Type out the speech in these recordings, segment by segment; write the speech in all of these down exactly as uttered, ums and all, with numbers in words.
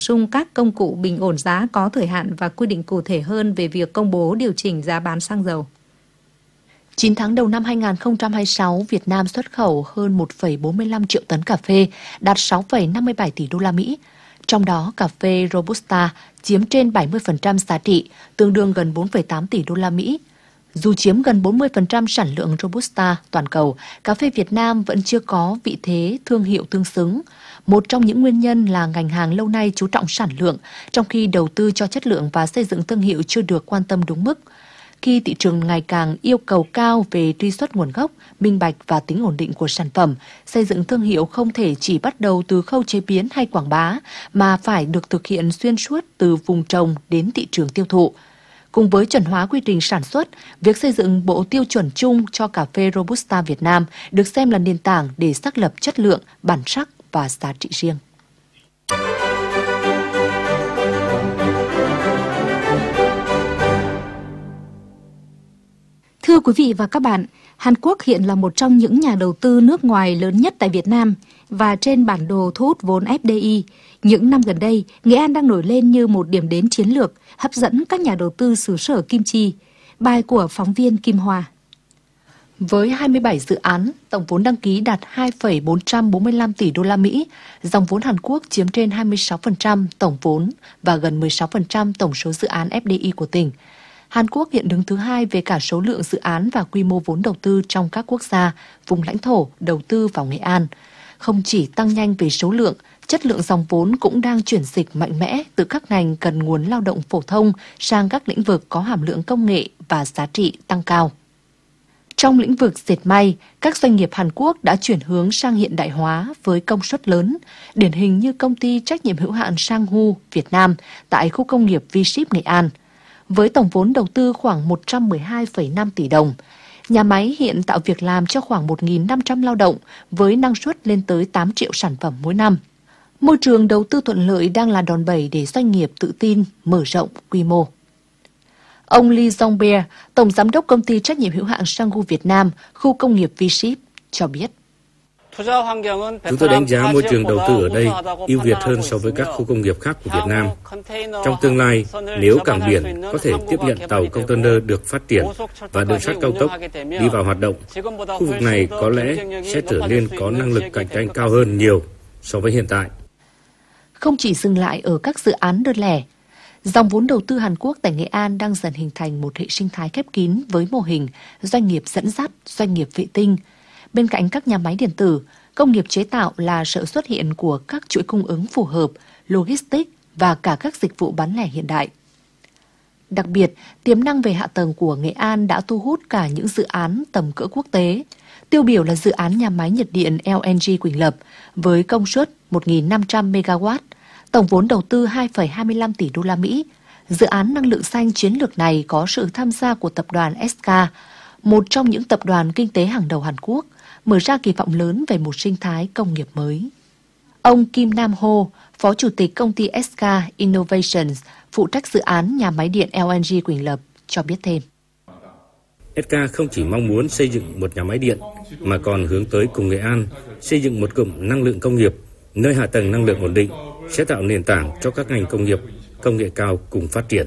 sung các công cụ bình ổn giá có thời hạn và quy định cụ thể hơn về việc công bố điều chỉnh giá bán xăng dầu. chín tháng đầu năm hai nghìn không trăm hai mươi sáu, Việt Nam xuất khẩu hơn một phẩy bốn mươi lăm triệu tấn cà phê, đạt sáu phẩy năm mươi bảy tỷ đô la Mỹ. Trong đó, cà phê Robusta chiếm trên bảy mươi phần trăm giá trị, tương đương gần bốn phẩy tám tỷ đô la Mỹ. Dù chiếm gần bốn mươi phần trăm sản lượng Robusta toàn cầu, cà phê Việt Nam vẫn chưa có vị thế thương hiệu tương xứng. Một trong những nguyên nhân là ngành hàng lâu nay chú trọng sản lượng, trong khi đầu tư cho chất lượng và xây dựng thương hiệu chưa được quan tâm đúng mức. Khi thị trường ngày càng yêu cầu cao về truy xuất nguồn gốc, minh bạch và tính ổn định của sản phẩm, xây dựng thương hiệu không thể chỉ bắt đầu từ khâu chế biến hay quảng bá, mà phải được thực hiện xuyên suốt từ vùng trồng đến thị trường tiêu thụ. Cùng với chuẩn hóa quy trình sản xuất, việc xây dựng bộ tiêu chuẩn chung cho cà phê Robusta Việt Nam được xem là nền tảng để xác lập chất lượng, bản sắc và giá trị riêng. Thưa quý vị và các bạn, Hàn Quốc hiện là một trong những nhà đầu tư nước ngoài lớn nhất tại Việt Nam và trên bản đồ thu hút vốn ép đê i. Những năm gần đây, Nghệ An đang nổi lên như một điểm đến chiến lược, hấp dẫn các nhà đầu tư xứ sở kim chi. Bài của phóng viên Kim Hoa. Với hai mươi bảy dự án, tổng vốn đăng ký đạt hai phẩy bốn trăm bốn mươi lăm tỷ đô la Mỹ, dòng vốn Hàn Quốc chiếm trên hai mươi sáu phần trăm tổng vốn và gần mười sáu phần trăm tổng số dự án ép đê i của tỉnh. Hàn Quốc hiện đứng thứ hai về cả số lượng dự án và quy mô vốn đầu tư trong các quốc gia, vùng lãnh thổ đầu tư vào Nghệ An. Không chỉ tăng nhanh về số lượng, chất lượng dòng vốn cũng đang chuyển dịch mạnh mẽ từ các ngành cần nguồn lao động phổ thông sang các lĩnh vực có hàm lượng công nghệ và giá trị tăng cao. Trong lĩnh vực dệt may, các doanh nghiệp Hàn Quốc đã chuyển hướng sang hiện đại hóa với công suất lớn, điển hình như công ty trách nhiệm hữu hạn Sanghu Việt Nam tại khu công nghiệp V-Ship Nghệ An. Với tổng vốn đầu tư khoảng một trăm mười hai phẩy năm tỷ đồng, nhà máy hiện tạo việc làm cho khoảng một nghìn năm trăm lao động với năng suất lên tới tám triệu sản phẩm mỗi năm. Môi trường đầu tư thuận lợi đang là đòn bẩy để doanh nghiệp tự tin, mở rộng quy mô. Ông Lee Jong-beer, Tổng Giám đốc Công ty Trách nhiệm hữu hạn Sanghu Việt Nam, khu công nghiệp V-Ship, cho biết. Chúng tôi đánh giá môi trường đầu tư ở đây ưu việt hơn so với các khu công nghiệp khác của Việt Nam. Trong tương lai, nếu cảng biển có thể tiếp nhận tàu container được phát triển và đường sắt cao tốc đi vào hoạt động, khu vực này có lẽ sẽ trở nên có năng lực cạnh tranh cao hơn nhiều so với hiện tại. Không chỉ dừng lại ở các dự án đơn lẻ, dòng vốn đầu tư Hàn Quốc tại Nghệ An đang dần hình thành một hệ sinh thái khép kín với mô hình doanh nghiệp dẫn dắt, doanh nghiệp vệ tinh. Bên cạnh các nhà máy điện tử, công nghiệp chế tạo là sự xuất hiện của các chuỗi cung ứng phù hợp, logistics và cả các dịch vụ bán lẻ hiện đại. Đặc biệt, tiềm năng về hạ tầng của Nghệ An đã thu hút cả những dự án tầm cỡ quốc tế. Tiêu biểu là dự án nhà máy nhiệt điện lờ en giê Quỳnh Lập với công suất một nghìn năm trăm mê ga oát, tổng vốn đầu tư hai phẩy hai mươi lăm tỷ đô la Mỹ. Dự án năng lượng xanh chiến lược này có sự tham gia của tập đoàn ét ca, một trong những tập đoàn kinh tế hàng đầu Hàn Quốc, mở ra kỳ vọng lớn về một sinh thái công nghiệp mới. Ông Kim Nam Ho, Phó Chủ tịch công ty ét ca Innovations, phụ trách dự án nhà máy điện lờ en giê Quỳnh Lập, cho biết thêm. ét ca không chỉ mong muốn xây dựng một nhà máy điện, mà còn hướng tới cùng Nghệ An xây dựng một cụm năng lượng công nghiệp, nơi hạ tầng năng lượng ổn định, sẽ tạo nền tảng cho các ngành công nghiệp, công nghệ cao cùng phát triển.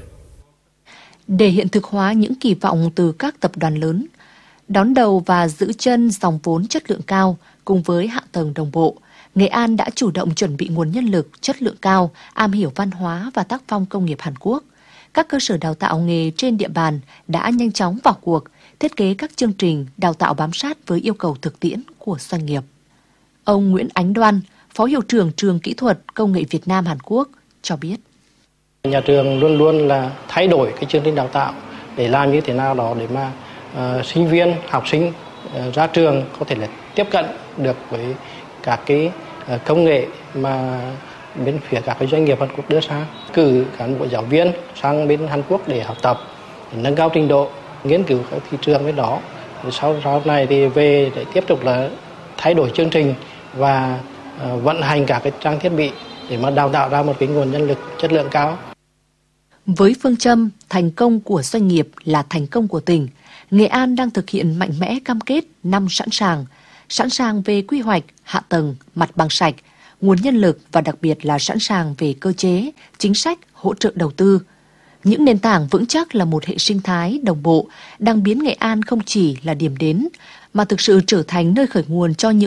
Để hiện thực hóa những kỳ vọng từ các tập đoàn lớn, đón đầu và giữ chân dòng vốn chất lượng cao cùng với hạ tầng đồng bộ, Nghệ An đã chủ động chuẩn bị nguồn nhân lực chất lượng cao, am hiểu văn hóa và tác phong công nghiệp Hàn Quốc. Các cơ sở đào tạo nghề trên địa bàn đã nhanh chóng vào cuộc, thiết kế các chương trình đào tạo bám sát với yêu cầu thực tiễn của doanh nghiệp. Ông Nguyễn Ánh Đoan, Phó Hiệu trưởng Trường Kỹ thuật Công nghệ Việt Nam Hàn Quốc, cho biết. Nhà trường luôn luôn là thay đổi cái chương trình đào tạo để làm như thế nào đó để mà uh, sinh viên, học sinh uh, ra trường có thể là tiếp cận được với các cái uh, công nghệ mà bên phía các cái doanh nghiệp Hàn Quốc đưa ra. Cử cán bộ giáo viên sang bên Hàn Quốc để học tập, để nâng cao trình độ, nghiên cứu các thị trường bên đó. Sau sau này thì về để tiếp tục là thay đổi chương trình và uh, vận hành các cái trang thiết bị để mà đào tạo ra một cái nguồn nhân lực chất lượng cao. Với phương châm thành công của doanh nghiệp là thành công của tỉnh, Nghệ An đang thực hiện mạnh mẽ cam kết năm sẵn sàng, sẵn sàng về quy hoạch, hạ tầng, mặt bằng sạch, nguồn nhân lực và đặc biệt là sẵn sàng về cơ chế, chính sách, hỗ trợ đầu tư. Những nền tảng vững chắc là một hệ sinh thái đồng bộ đang biến Nghệ An không chỉ là điểm đến, mà thực sự trở thành nơi khởi nguồn cho những